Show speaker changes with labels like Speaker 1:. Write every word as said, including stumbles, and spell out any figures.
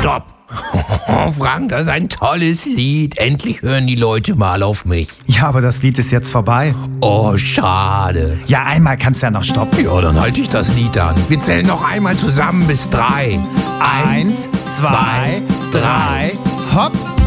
Speaker 1: Stopp! Frank, das ist ein tolles Lied. Endlich hören die Leute mal auf mich.
Speaker 2: Ja, aber das Lied ist jetzt vorbei.
Speaker 1: Oh, schade.
Speaker 2: Ja, einmal kannst du ja noch stoppen.
Speaker 1: Ja, dann halte ich das Lied an. Wir zählen noch einmal zusammen bis drei.
Speaker 2: Eins, zwei, drei, hopp!